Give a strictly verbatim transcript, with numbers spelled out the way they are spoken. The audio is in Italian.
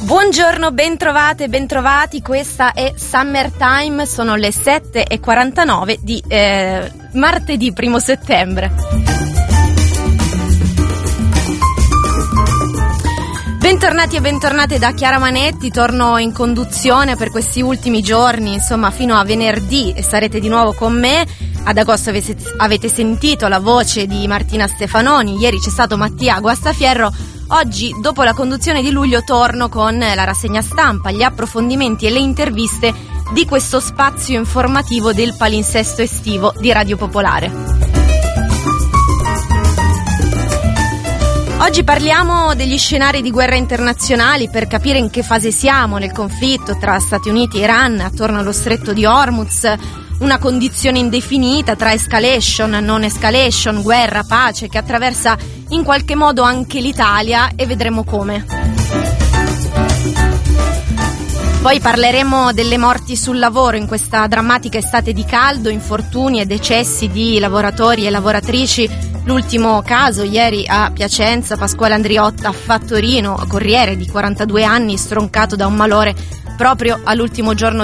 Buongiorno, bentrovate, bentrovati, questa è Summertime, sono le sette e quarantanove di eh, martedì primo settembre. Bentornati e bentornate da Chiara Manetti, torno in conduzione per questi ultimi giorni, insomma fino a venerdì sarete di nuovo con me. Ad agosto avete, avete sentito la voce di Martina Stefanoni, ieri c'è stato Mattia Guastafierro. Oggi, dopo la conduzione di luglio, torno con la rassegna stampa, gli approfondimenti e le interviste di questo spazio informativo del palinsesto estivo di Radio Popolare. Oggi parliamo degli scenari di guerra internazionali per capire in che fase siamo nel conflitto tra Stati Uniti e Iran attorno allo stretto di Hormuz, una condizione indefinita tra escalation, non escalation, guerra, pace che attraversa in qualche modo anche l'Italia e vedremo come. Poi parleremo delle morti sul lavoro in questa drammatica estate di caldo, infortuni e decessi di lavoratori e lavoratrici. L'ultimo caso ieri a Piacenza, Pasquale Andriotta, fattorino, corriere di quarantadue anni, stroncato da un malore proprio all'ultimo giorno